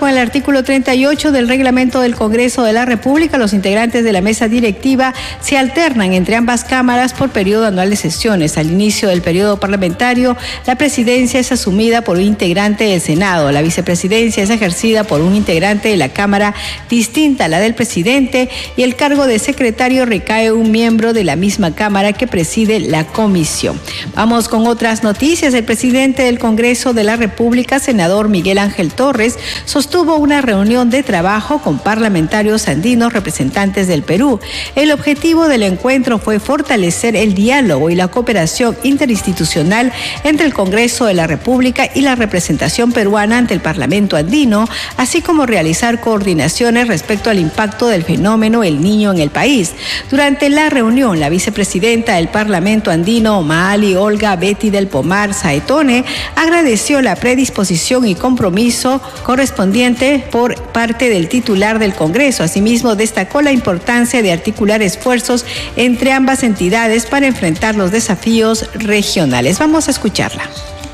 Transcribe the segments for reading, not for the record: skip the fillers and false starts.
con el artículo 38 del reglamento del Congreso de la República, los integrantes de la mesa directiva se alternan entre ambas cámaras por periodo anual de sesiones. Al inicio del periodo parlamentario, la presidencia es asumida por un integrante del Senado. La vicepresidencia es ejercida por un integrante de la Cámara distinta a la del presidente y el cargo de secretario recae un miembro de la misma Cámara que preside la comisión. Vamos con otras noticias. El presidente del Congreso de la República, senador Miguel Ángel Torres, sostuvo una reunión de trabajo con parlamentarios andinos representantes del Perú. El objetivo del encuentro fue fortalecer el diálogo y la cooperación interinstitucional entre el Congreso de la República y la representación peruana ante el Parlamento andino, así como realizar coordinaciones respecto al impacto del fenómeno El Niño en el país. Durante la reunión, la vicepresidenta del Parlamento andino, Maali Olga Betty del Pomar Saetone, agradeció la predisposición y compromiso correspondiente por parte del titular del Congreso. Asimismo, destacó la importancia de articular esfuerzos entre ambas entidades para enfrentar los desafíos regionales. Vamos a escucharla.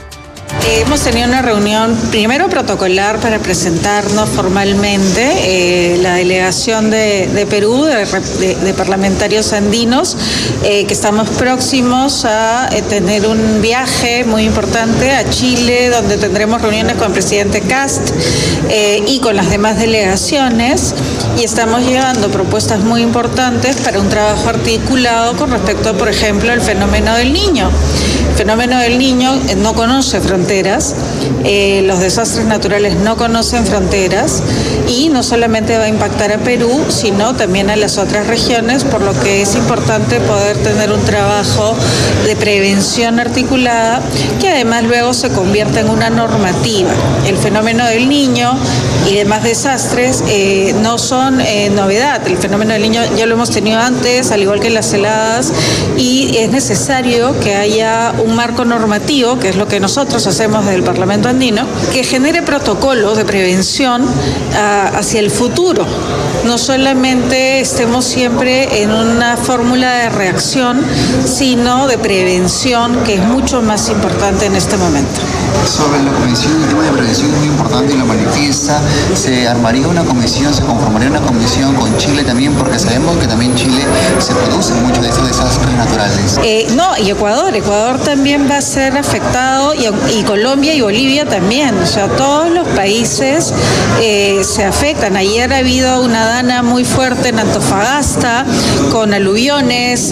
Hemos tenido una reunión primero protocolar para presentarnos formalmente la delegación de Perú, de parlamentarios andinos, que estamos próximos a tener un viaje muy importante a Chile, donde tendremos reuniones con el presidente Kast y con las demás delegaciones, y estamos llevando propuestas muy importantes para un trabajo articulado con respecto, por ejemplo, al fenómeno del niño. El fenómeno del niño no conoce fronteras, los desastres naturales no conocen fronteras y no solamente va a impactar a Perú, sino también a las otras regiones, por lo que es importante poder tener un trabajo de prevención articulada que además luego se convierta en una normativa. El fenómeno del niño y demás desastres no son novedad. El fenómeno del niño ya lo hemos tenido antes, al igual que las heladas, y es necesario que haya un marco normativo, que es lo que nosotros hacemos desde el Parlamento andino, que genere protocolos de prevención hacia el futuro. No solamente estemos siempre en una fórmula de reacción, sino de prevención, que es mucho más importante en este momento. Sobre la comisión, el tema de prevención es muy importante y lo manifiesta. ¿Se armaría una comisión, se conformaría una comisión con Chile también? Porque sabemos que también Chile se producen muchos de estos desastres naturales. No, y Ecuador también va a ser afectado, y Colombia y Bolivia también. O sea, todos los países se afectan. Ayer ha habido una dana muy fuerte en Antofagasta con aluviones.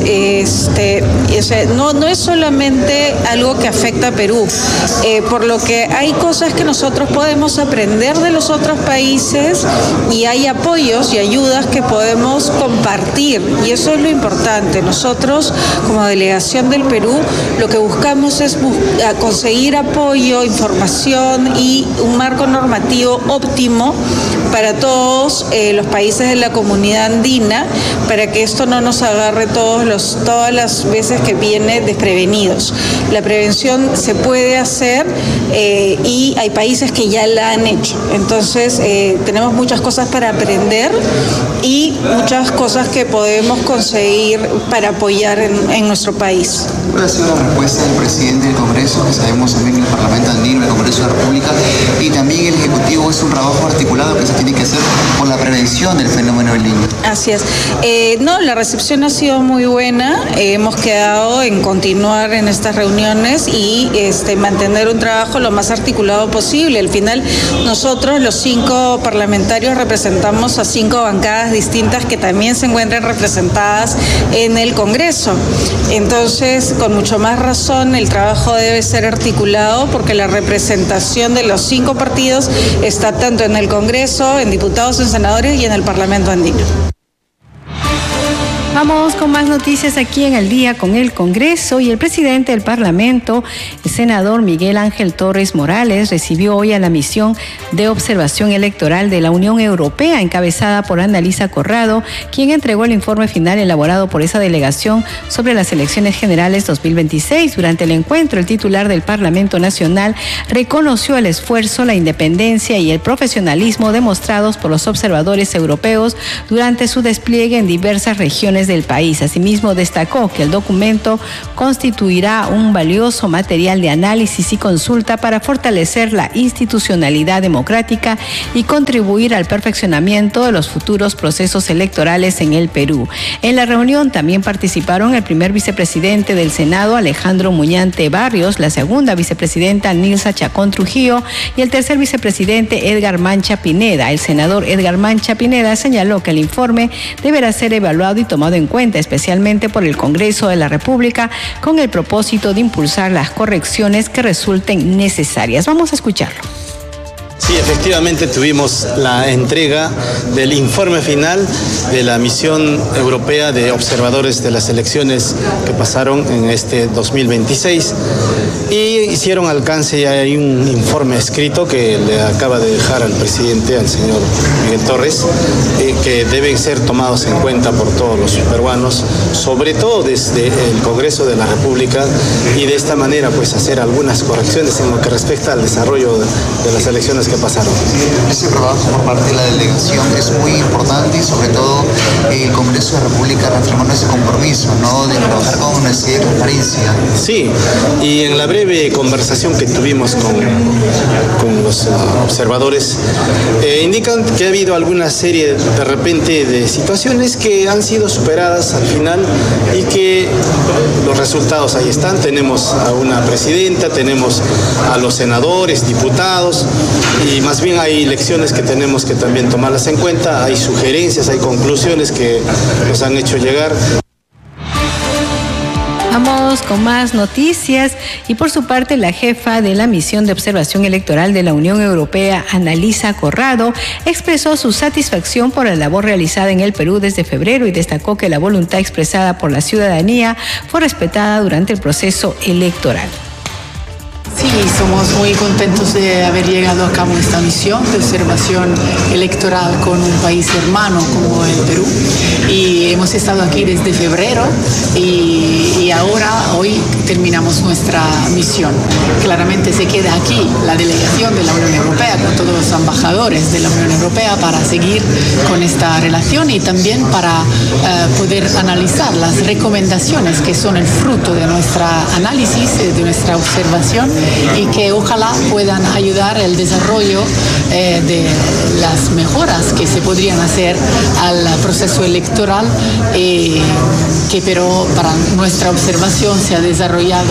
No es solamente algo que afecta a Perú. Por lo que hay cosas que nosotros podemos aprender de los otros países y hay apoyos y ayudas que podemos compartir, y eso es lo importante. Nosotros, como delegación del Perú, lo que buscamos es conseguir apoyo, información y un marco normativo óptimo para todos los países de la comunidad andina, para que esto no nos agarre todas las veces que viene desprevenidos. La prevención se puede hacer y hay países que ya la han hecho. Entonces tenemos muchas cosas para aprender y muchas cosas que podemos conseguir para apoyar en nuestro país. ¿Cuál ha sido la respuesta del presidente del Congreso, que sabemos también que el Parlamento andino, el Congreso de la República y también el Ejecutivo es un trabajo articulado que se tiene que hacer por la prevención del fenómeno del niño? Así es. No, la recepción ha sido muy buena. Hemos quedado en continuar en estas reuniones y mantener un trabajo lo más articulado posible. Al final, nosotros, los 5 parlamentarios, representamos a 5 bancadas distintas que también se encuentran representadas en el Congreso. Entonces, con mucho más razón, el trabajo debe ser articulado porque la representación de los 5 partidos está tanto en el Congreso, en diputados, en senadores y en el Parlamento andino. Vamos con más noticias aquí en El Día con el Congreso, y el presidente del Parlamento, el senador Miguel Ángel Torres Morales, recibió hoy a la misión de observación electoral de la Unión Europea, encabezada por Annalisa Corrado, quien entregó el informe final elaborado por esa delegación sobre las elecciones generales 2026. Durante el encuentro, el titular del Parlamento Nacional reconoció el esfuerzo, la independencia y el profesionalismo demostrados por los observadores europeos durante su despliegue en diversas regiones regiones del país. Asimismo, destacó que el documento constituirá un valioso material de análisis y consulta para fortalecer la institucionalidad democrática y contribuir al perfeccionamiento de los futuros procesos electorales en el Perú. En la reunión también participaron el primer vicepresidente del Senado, Alejandro Muñante Barrios, la segunda vicepresidenta, Nilsa Chacón Trujillo, y el tercer vicepresidente, Edgar Mancha Pineda. El senador Edgar Mancha Pineda señaló que el informe deberá ser evaluado y tomado en cuenta, especialmente por el Congreso de la República, con el propósito de impulsar las correcciones que resulten necesarias. Vamos a escucharlo. Sí, efectivamente tuvimos la entrega del informe final de la misión europea de observadores de las elecciones que pasaron en este 2026 y hicieron alcance ya hay un informe escrito que le acaba de dejar al presidente, al señor Miguel Torres, que deben ser tomados en cuenta por todos los peruanos, sobre todo desde el Congreso de la República, y de esta manera pues hacer algunas correcciones en lo que respecta al desarrollo de las elecciones que pasaron. Ese trabajo por parte de la delegación es muy importante y sobre todo el Congreso de la República reafirmando ese compromiso, ¿no?, de trabajar con honestidad y transparencia. Sí, y en la breve conversación que tuvimos con los observadores, indican que ha habido alguna serie de repente de situaciones que han sido superadas al final y que los resultados ahí están. Tenemos a una presidenta, tenemos a los senadores, diputados, y más bien hay lecciones que tenemos que también tomarlas en cuenta, hay sugerencias, hay conclusiones que nos han hecho llegar. Vamos con más noticias y por su parte la jefa de la misión de observación electoral de la Unión Europea, Annalisa Corrado, expresó su satisfacción por la labor realizada en el Perú desde febrero y destacó que la voluntad expresada por la ciudadanía fue respetada durante el proceso electoral. Sí, somos muy contentos de haber llegado a cabo esta misión de observación electoral con un país hermano como el Perú. Y hemos estado aquí desde febrero y ahora, hoy, terminamos nuestra misión. Claramente se queda aquí la delegación de la Unión Europea con todos los embajadores de la Unión Europea para seguir con esta relación y también para poder analizar las recomendaciones que son el fruto de nuestro análisis, de nuestra observación, y que ojalá puedan ayudar al desarrollo de las mejoras que se podrían hacer al proceso electoral, que pero para nuestra observación se ha desarrollado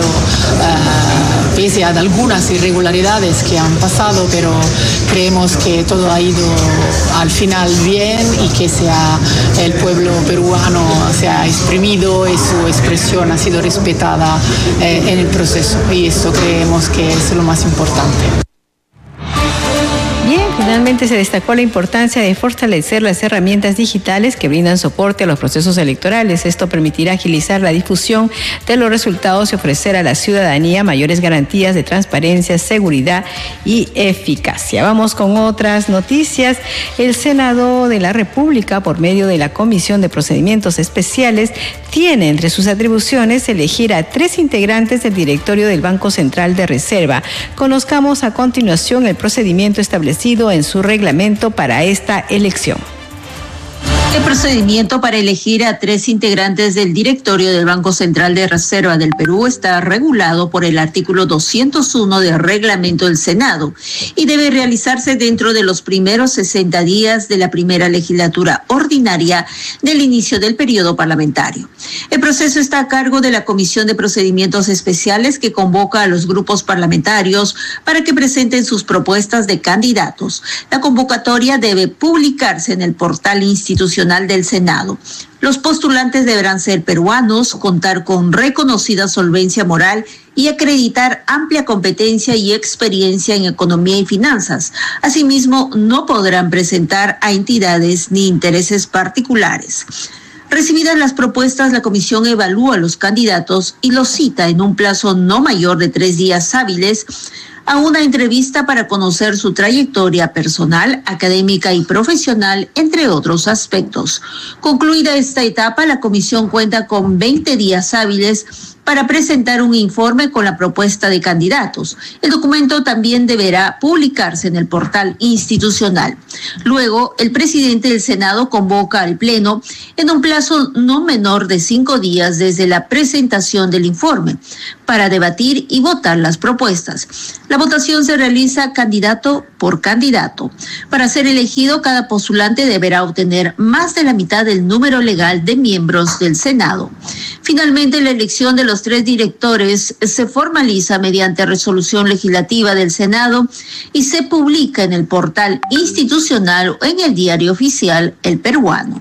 pese a algunas irregularidades que han pasado, pero creemos que todo ha ido al final bien y que el pueblo peruano se ha exprimido y su expresión ha sido respetada en el proceso, y esto creemos que es lo más importante. Finalmente se destacó la importancia de fortalecer las herramientas digitales que brindan soporte a los procesos electorales. Esto permitirá agilizar la difusión de los resultados y ofrecer a la ciudadanía mayores garantías de transparencia, seguridad y eficacia. Vamos con otras noticias. El Senado de la República, por medio de la Comisión de Procedimientos Especiales, tiene entre sus atribuciones elegir a 3 integrantes del directorio del Banco Central de Reserva. Conozcamos a continuación el procedimiento establecido en su reglamento para esta elección. El procedimiento para elegir a 3 integrantes del directorio del Banco Central de Reserva del Perú está regulado por el artículo 201 del reglamento del Senado y debe realizarse dentro de los primeros 60 días de la primera legislatura ordinaria del inicio del periodo parlamentario. El proceso está a cargo de la Comisión de Procedimientos Especiales, que convoca a los grupos parlamentarios para que presenten sus propuestas de candidatos. La convocatoria debe publicarse en el portal institucional del Senado. Los postulantes deberán ser peruanos, contar con reconocida solvencia moral y acreditar amplia competencia y experiencia en economía y finanzas. Asimismo, no podrán presentar a entidades ni intereses particulares. Recibidas las propuestas, la comisión evalúa a los candidatos y los cita en un plazo no mayor de 3 días hábiles a una entrevista para conocer su trayectoria personal, académica y profesional, entre otros aspectos. Concluida esta etapa, la comisión cuenta con 20 días hábiles para presentar un informe con la propuesta de candidatos. El documento también deberá publicarse en el portal institucional. Luego, el presidente del Senado convoca al Pleno en un plazo no menor de 5 días desde la presentación del informe para debatir y votar las propuestas. La votación se realiza candidato por candidato. Para ser elegido, cada postulante deberá obtener más de la mitad del número legal de miembros del Senado. Finalmente, la elección de los 3 directores se formaliza mediante resolución legislativa del Senado y se publica en el portal institucional o en el diario oficial El Peruano.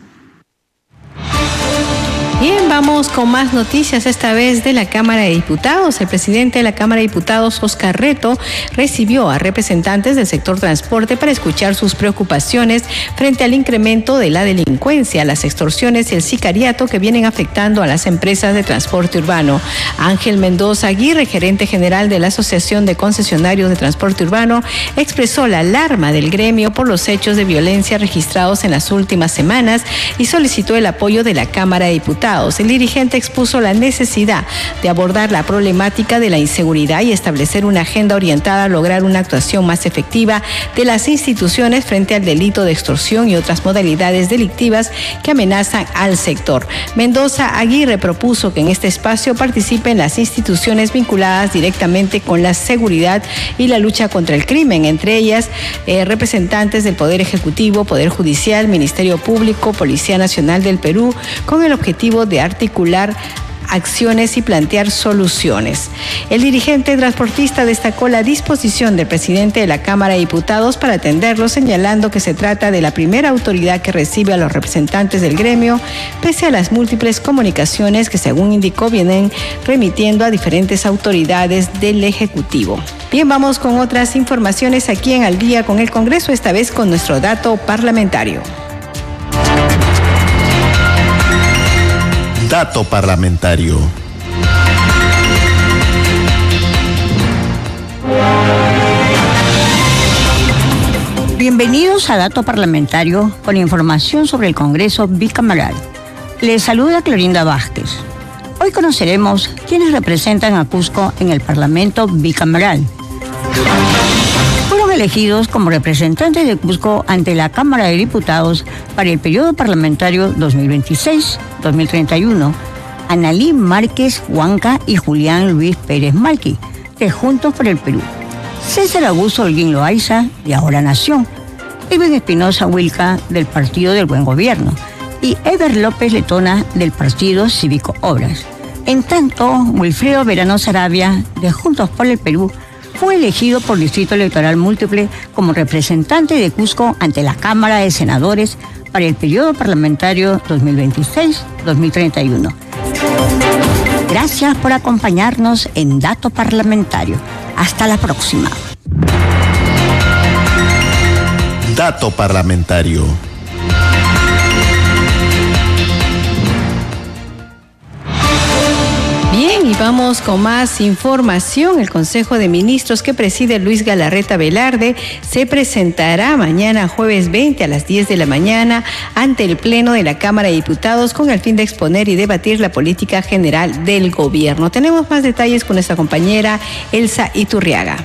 Bien, vamos con más noticias, esta vez de la Cámara de Diputados. El presidente de la Cámara de Diputados, Oscar Reto, recibió a representantes del sector transporte para escuchar sus preocupaciones frente al incremento de la delincuencia, las extorsiones y el sicariato que vienen afectando a las empresas de transporte urbano. Ángel Mendoza Aguirre, gerente general de la Asociación de Concesionarios de Transporte Urbano, expresó la alarma del gremio por los hechos de violencia registrados en las últimas semanas y solicitó el apoyo de la Cámara de Diputados. El dirigente expuso la necesidad de abordar la problemática de la inseguridad y establecer una agenda orientada a lograr una actuación más efectiva de las instituciones frente al delito de extorsión y otras modalidades delictivas que amenazan al sector. Mendoza Aguirre propuso que en este espacio participen las instituciones vinculadas directamente con la seguridad y la lucha contra el crimen, entre ellas representantes del Poder Ejecutivo, Poder Judicial, Ministerio Público, Policía Nacional del Perú, con el objetivo de articular acciones y plantear soluciones. El dirigente transportista destacó la disposición del presidente de la Cámara de Diputados para atenderlo, señalando que se trata de la primera autoridad que recibe a los representantes del gremio, pese a las múltiples comunicaciones que, según indicó, vienen remitiendo a diferentes autoridades del Ejecutivo. Bien, vamos con otras informaciones aquí en Al Día con el Congreso, esta vez con nuestro dato parlamentario. Dato parlamentario. Bienvenidos a Dato Parlamentario con información sobre el Congreso Bicameral. Les saluda Clorinda Vázquez. Hoy conoceremos quiénes representan a Cusco en el Parlamento Bicameral. Fueron elegidos como representantes de Cusco ante la Cámara de Diputados para el periodo parlamentario 2026-2031, Analí Márquez Huanca y Julián Luis Pérez Malqui, de Juntos por el Perú, César Augusto Holguín Loaiza, de Ahora Nación, Edwin Espinosa Wilca, del Partido del Buen Gobierno, y Eber López Letona, del Partido Cívico Obras. En tanto, Wilfredo Verano Sarabia, de Juntos por el Perú, fue elegido por Distrito Electoral Múltiple como representante de Cusco ante la Cámara de Senadores para el periodo parlamentario 2026-2031. Gracias por acompañarnos en Dato Parlamentario. Hasta la próxima. Dato parlamentario. Bien, y vamos con más información. El Consejo de Ministros que preside Luis Galarreta Velarde se presentará mañana jueves 20 a las 10 de la mañana ante el Pleno de la Cámara de Diputados con el fin de exponer y debatir la política general del gobierno. Tenemos más detalles con nuestra compañera Elsa Iturriaga.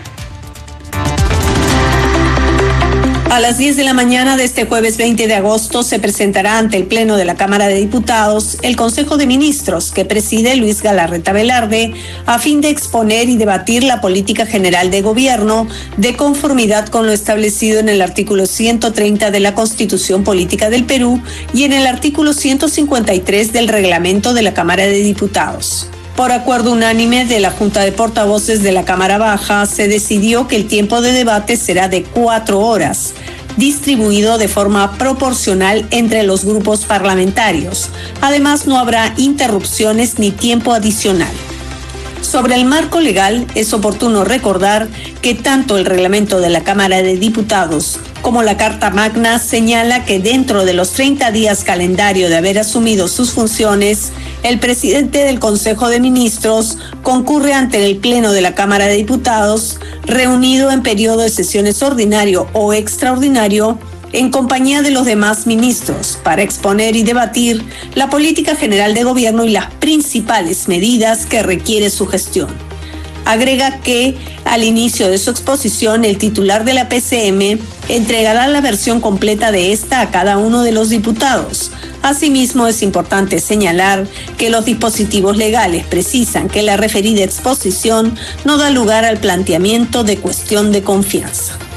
A las 10 de la mañana de este jueves 20 de agosto se presentará ante el Pleno de la Cámara de Diputados el Consejo de Ministros que preside Luis Galarreta Velarde a fin de exponer y debatir la política general de gobierno de conformidad con lo establecido en el artículo 130 de la Constitución Política del Perú y en el artículo 153 del Reglamento de la Cámara de Diputados. Por acuerdo unánime de la Junta de Portavoces de la Cámara Baja, se decidió que el tiempo de debate será de 4 horas, distribuido de forma proporcional entre los grupos parlamentarios. Además, no habrá interrupciones ni tiempo adicional. Sobre el marco legal, es oportuno recordar que tanto el reglamento de la Cámara de Diputados como la Carta Magna señala que dentro de los 30 días calendario de haber asumido sus funciones, el presidente del Consejo de Ministros concurre ante el Pleno de la Cámara de Diputados, reunido en periodo de sesiones ordinario o extraordinario, en compañía de los demás ministros, para exponer y debatir la política general de gobierno y las principales medidas que requiere su gestión. Agrega que, al inicio de su exposición, el titular de la PCM entregará la versión completa de esta a cada uno de los diputados. Asimismo, es importante señalar que los dispositivos legales precisan que la referida exposición no da lugar al planteamiento de cuestión de confianza.